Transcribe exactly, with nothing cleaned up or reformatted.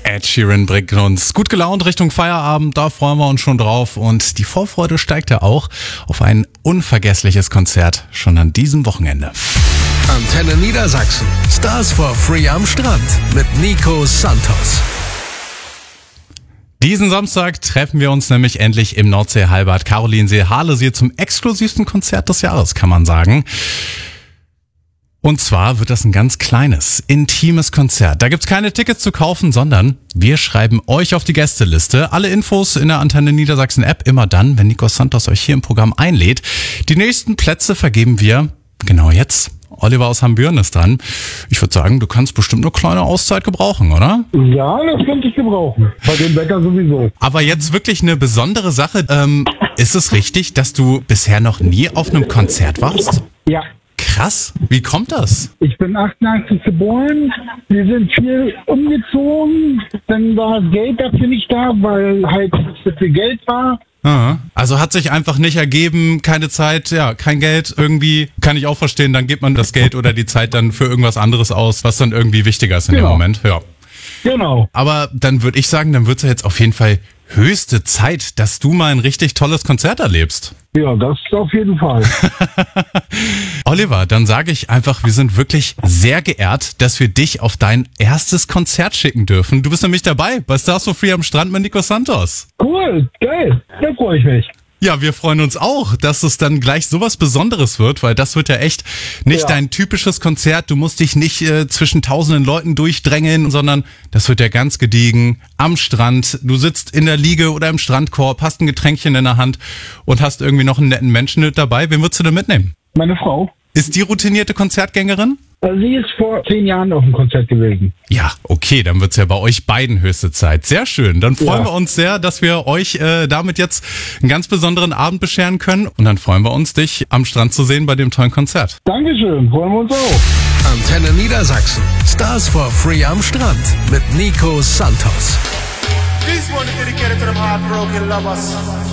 Ed Sheeran bringt uns gut gelaunt Richtung Feierabend, da freuen wir uns schon drauf und die Vorfreude steigt ja auch auf ein unvergessliches Konzert schon an diesem Wochenende. Antenne Niedersachsen. Stars for Free am Strand mit Nico Santos. Diesen Samstag treffen wir uns nämlich endlich im Nordsee-Hallenbad Karolinsee Harlesee zum exklusivsten Konzert des Jahres, kann man sagen. Und zwar wird das ein ganz kleines, intimes Konzert. Da gibt's keine Tickets zu kaufen, sondern wir schreiben euch auf die Gästeliste. Alle Infos in der Antenne Niedersachsen App immer dann, wenn Nico Santos euch hier im Programm einlädt. Die nächsten Plätze vergeben wir genau jetzt. Oliver aus Hambüren ist dran. Ich würde sagen, du kannst bestimmt eine kleine Auszeit gebrauchen, oder? Ja, das könnte ich gebrauchen. Bei dem Wetter sowieso. Aber jetzt wirklich eine besondere Sache. Ähm, ist es richtig, dass du bisher noch nie auf einem Konzert warst? Ja. Krass. Wie kommt das? Ich bin achtundachtzig geboren. Wir sind viel umgezogen. Dann war das Geld dafür nicht da, weil halt zu viel Geld war. Also hat sich einfach nicht ergeben, keine Zeit, ja, kein Geld, irgendwie, kann ich auch verstehen, dann gibt man das Geld oder die Zeit dann für irgendwas anderes aus, was dann irgendwie wichtiger ist in Genau. dem Moment, ja. Genau. Aber dann würde ich sagen, dann wird's ja jetzt auf jeden Fall höchste Zeit, dass du mal ein richtig tolles Konzert erlebst. Ja, das auf jeden Fall. Oliver, dann sage ich einfach, wir sind wirklich sehr geehrt, dass wir dich auf dein erstes Konzert schicken dürfen. Du bist nämlich dabei bei Stars for Free am Strand mit Nico Santos. Cool, geil. Da freue ich mich. Ja, wir freuen uns auch, dass es dann gleich sowas Besonderes wird, weil das wird ja echt nicht Ja. dein typisches Konzert. Du musst dich nicht äh, zwischen tausenden Leuten durchdrängeln, sondern das wird ja ganz gediegen am Strand. Du sitzt in der Liege oder im Strandkorb, hast ein Getränkchen in der Hand und hast irgendwie noch einen netten Menschen mit dabei. Wen würdest du denn mitnehmen? Meine Frau. Ist die routinierte Konzertgängerin? Also sie ist vor zehn Jahren auf dem Konzert gewesen. Ja, okay, dann wird's ja bei euch beiden höchste Zeit. Sehr schön. Dann freuen Ja. wir uns sehr, dass wir euch äh, damit jetzt einen ganz besonderen Abend bescheren können. Und dann freuen wir uns, dich am Strand zu sehen bei dem tollen Konzert. Dankeschön, freuen wir uns auch. Antenne Niedersachsen. Stars for Free am Strand mit Nico Santos. This one is dedicated to them heartbroken lovers.